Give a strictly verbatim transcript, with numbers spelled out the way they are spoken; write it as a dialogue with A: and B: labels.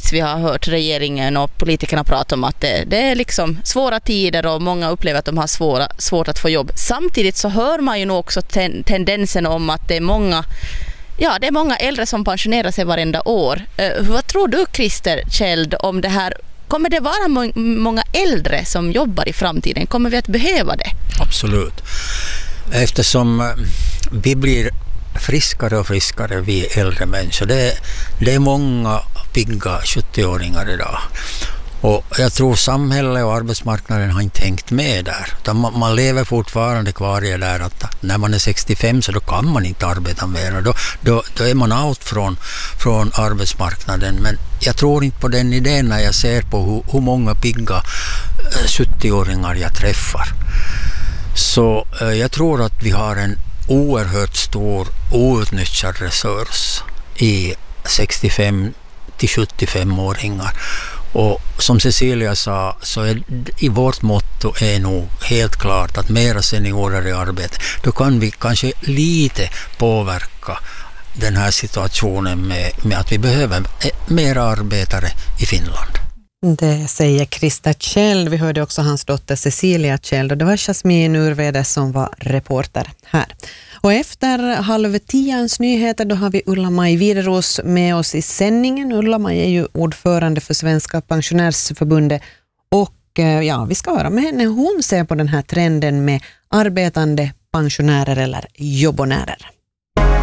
A: Visst, vi har hört regeringen och politikerna prata om att det, det är liksom svåra tider och många upplever att de har svåra, svårt att få jobb. Samtidigt så hör man ju nog också ten, tendensen om att det är många Ja, det är många äldre som pensionerar sig varenda år. Uh, vad tror du, Christer Kjeld, om det här? Kommer det vara må- många äldre som jobbar i framtiden? Kommer vi att behöva det?
B: Absolut. Eftersom vi blir friskare och friskare, vi äldre människor. Det, det är många pigga sjuttio-åringar idag. Och jag tror samhället och arbetsmarknaden har inte tänkt med där. Man, man lever fortfarande kvar i det där att när man är sextiofem så då kan man inte arbeta mer. Och då, då, då är man out från, från arbetsmarknaden. Men jag tror inte på den idén när jag ser på hur, hur många pigga sjuttio-åringar jag träffar. Så eh, jag tror att vi har en oerhört stor outnyttjad resurs i sextiofem till sjuttiofem-åringar. Och som Cecilia sa så är i vårt motto är nog helt klart att mera seniorer i arbete. Då kan vi kanske lite påverka den här situationen med, med att vi behöver mera arbetare i Finland.
C: Det säger Christer Kjeld. Vi hörde också hans dotter Cecilia Kjeld och det var Jasmin Urvede som var reporter här. Och efter halv tians nyheter då har vi Ulla-Maj Wideros med oss i sändningen. Ulla-Maj är ju ordförande för Svenska pensionärsförbundet och ja, vi ska höra med henne hur hon ser på den här trenden med arbetande pensionärer eller jobbonärer.